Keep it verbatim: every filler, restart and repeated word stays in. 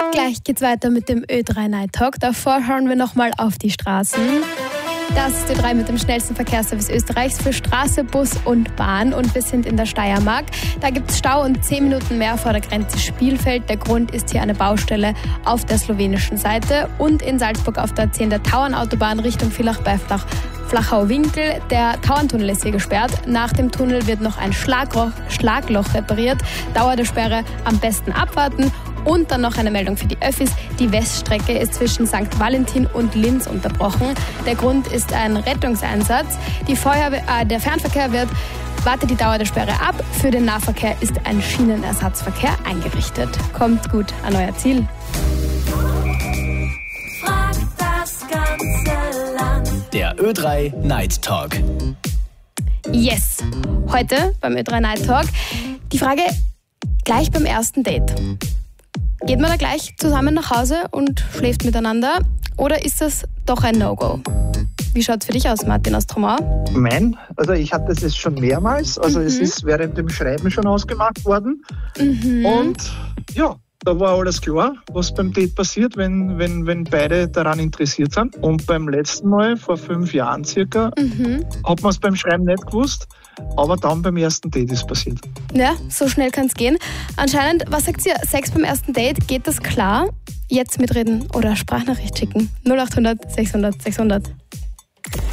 Gleich geht's weiter mit dem Ö drei Night Talk. Davor schauen wir nochmal auf die Straßen. Das ist Ö drei mit dem schnellsten Verkehrsservice Österreichs für Straße, Bus und Bahn. Und wir sind in der Steiermark. Da gibt es Stau und zehn Minuten mehr vor der Grenze Spielfeld. Der Grund ist hier eine Baustelle auf der slowenischen Seite. Und in Salzburg auf der zehn der Tauernautobahn Richtung Villach bei Flach. Flachau-Winkel. Der Tauerntunnel ist hier gesperrt. Nach dem Tunnel wird noch ein Schlagloch, Schlagloch repariert. Dauer der Sperre am besten abwarten. Und dann noch eine Meldung für die Öffis. Die Weststrecke ist zwischen Sankt Valentin und Linz unterbrochen. Der Grund ist ein Rettungseinsatz. Die Feuerwehr, äh, der Fernverkehr wird, wartet die Dauer der Sperre ab. Für den Nahverkehr ist ein Schienenersatzverkehr eingerichtet. Kommt gut an euer Ziel. Der Ö drei Night Talk. Yes, heute beim Ö drei Night Talk die Frage gleich beim ersten Date. Geht man da gleich zusammen nach Hause und schläft miteinander oder ist das doch ein No-Go? Wie schaut es für dich aus, Martin aus Tromau? Nein, also ich hatte das jetzt schon mehrmals. Also mhm. es ist während dem Schreiben schon ausgemacht worden. Mhm. Und ja, da war alles klar, was beim Date passiert, wenn, wenn, wenn beide daran interessiert sind. Und beim letzten Mal, vor fünf Jahren circa, mhm. hat man es beim Schreiben nicht gewusst. Aber dann beim ersten Date ist passiert. Ja, so schnell kann es gehen. Anscheinend, was sagt ihr, Sex beim ersten Date, geht das klar? Jetzt mitreden oder Sprachnachricht schicken. null acht hundert sechshundert sechshundert.